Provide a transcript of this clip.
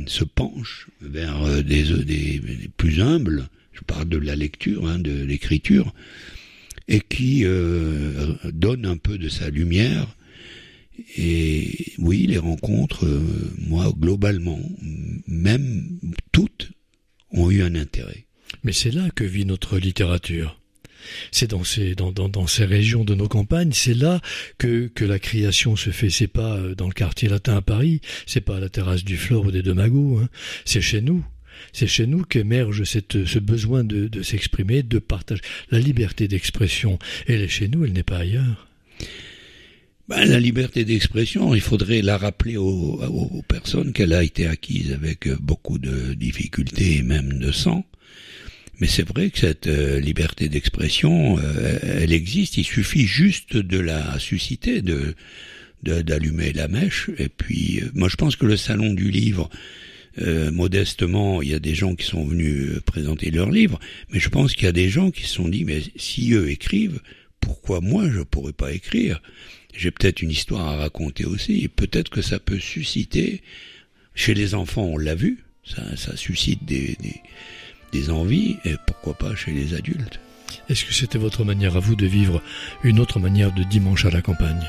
se penche vers des plus humbles, je parle de la lecture, de l'écriture, et qui donne un peu de sa lumière. Et oui, les rencontres, moi, globalement, même toutes, ont eu un intérêt. Mais c'est là que vit notre littérature. C'est dans ces régions de nos campagnes, c'est là que la création se fait. C'est pas dans le quartier latin à Paris, c'est pas à la terrasse du Flore ou des Deux Magots, c'est chez nous. C'est chez nous qu'émerge ce besoin de s'exprimer, de partager. La liberté d'expression, elle est chez nous, elle n'est pas ailleurs. La liberté d'expression, il faudrait la rappeler aux personnes qu'elle a été acquise avec beaucoup de difficultés et même de sang. Mais c'est vrai que cette liberté d'expression, elle existe. Il suffit juste de la susciter, d'allumer la mèche. Et puis, moi, je pense que le salon du livre, modestement, il y a des gens qui sont venus présenter leurs livres, mais je pense qu'il y a des gens qui se sont dit, mais si eux écrivent, pourquoi moi je pourrais pas écrire? J'ai peut-être une histoire à raconter aussi, et peut-être que ça peut susciter, chez les enfants, on l'a vu, ça suscite des envies, et pourquoi pas chez les adultes. Est-ce que c'était votre manière à vous de vivre une autre manière de dimanche à la campagne ?